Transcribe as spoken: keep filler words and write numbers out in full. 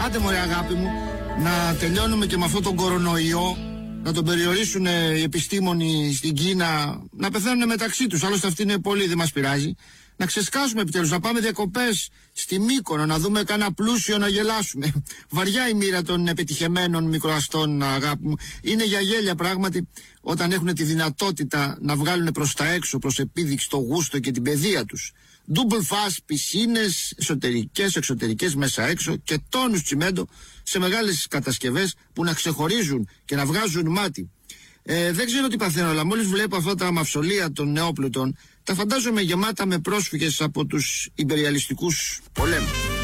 Άντε μωρέ αγάπη μου, να τελειώνουμε και με αυτόν τον κορονοϊό, να τον περιορίσουν οι επιστήμονοι στην Κίνα, να πεθαίνουν μεταξύ τους, άλλωστε αυτοί είναι πολλοί, δεν μας πειράζει. Να ξεσκάσουμε επιτέλους, να πάμε διακοπές στη Μύκονο, να δούμε κάνα πλούσιο να γελάσουμε. Βαριά η μοίρα των επιτυχεμένων μικροαστών, αγάπη μου. Είναι για γέλια πράγματι όταν έχουν τη δυνατότητα να βγάλουν προς τα έξω, προς επίδειξη το γούστο και την παιδεία τους. Double fast, πισίνες, εσωτερικές, εξωτερικές, μέσα έξω και τόνους τσιμέντο σε μεγάλες κατασκευές που να ξεχωρίζουν και να βγάζουν μάτι. Ε, δεν ξέρω τι παθαίνω, αλλά μόλις βλέπω αυτά τα μαυσολεία των νεόπλουτων, τα φαντάζομαι γεμάτα με πρόσφυγες από τους ιμπεριαλιστικούς πολέμους.